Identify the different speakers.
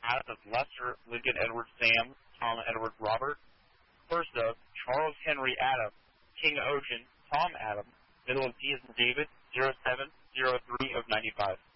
Speaker 1: Adam of Lester, Lincoln Edward Sam, Tom Edward Robert. First of Charles Henry Adam, King Ocean, Tom Adam, middle of D as in David, 0703 of 95.